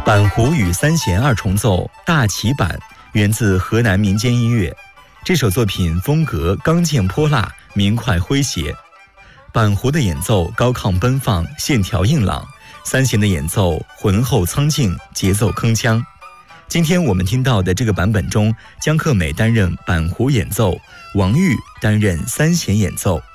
板胡与三弦二重奏大齐版源自河南民间音乐，这首作品风格刚健泼辣，明快诙谐。板胡的演奏高亢奔放，线条硬朗；三弦的演奏浑厚苍劲，节奏铿锵。今天我们听到的这个版本中，江克美担任板胡演奏，王玉担任三弦演奏。